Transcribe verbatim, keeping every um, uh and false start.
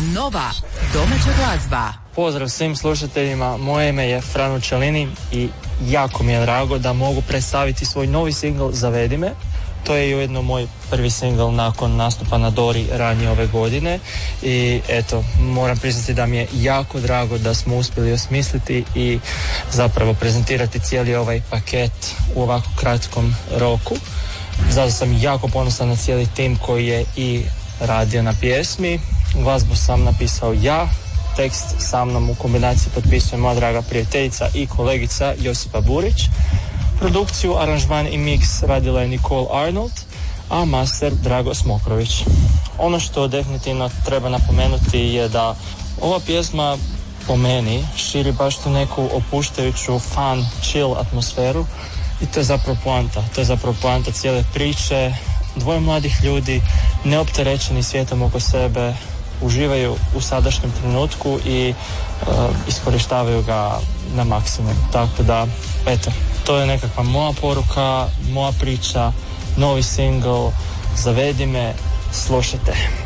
Nova domaća glazba. Pozdrav svim slušateljima, moje ime je Frano Čelini i jako mi je drago da mogu predstaviti svoj novi singl Zavedi me. To je ujedno moj prvi singl nakon nastupa na Dori ranije ove godine i eto, moram priznati da mi je jako drago da smo uspjeli osmisliti i zapravo prezentirati cijeli ovaj paket u ovako kratkom roku. Zato sam jako ponosan na cijeli tim koji je i radio na pjesmi. Glazbu sam napisao ja, tekst sa mnom u kombinaciji potpisuje moja draga prijateljica i kolegica Josipa Burić. Produkciju, aranžman i mix radila je Nicole Arnold, a master Drago Smokrović. Ono što definitivno treba napomenuti je da ova pjesma po meni širi baš tu neku opuštajuću, fun, chill atmosferu i to je zapravo poanta. To je zapravo poanta cijele priče. Dvoje mladih ljudi, neopterećeni svijetom oko sebe, uživaju u sadašnjem trenutku i uh, iskorištavaju ga na maksimum. Tako da, eto, to je nekakva moja poruka, moja priča, novi single, Zavedi me, slušajte.